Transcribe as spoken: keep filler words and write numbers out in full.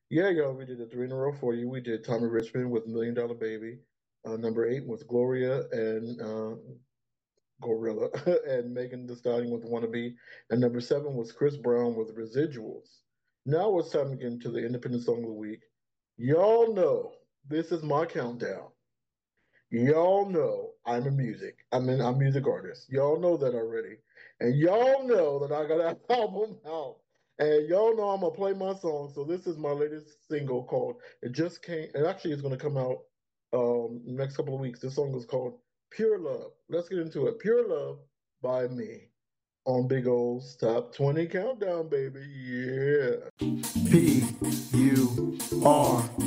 Yeah, y'all, we did the three in a row for you. We did Tommy Richmond with Million Dollar Baby. Uh, number eight was Gloria and uh, Gorilla, and Megan Thee Stallion with Wannabe. And number seven was Chris Brown with Residuals. Now it's time to get into the Independent Song of the Week. Y'all know this is my countdown. Y'all know I'm a music. I mean, I'm a music artist. Y'all know that already. And y'all know that I got an album out. And y'all know I'm gonna play my song. So this is my latest single called It Just Came. It actually is gonna come out um next couple of weeks. This song is called Pure Love. Let's get into it. Pure Love by me on Big O's Top twenty Countdown, baby. Yeah. P U R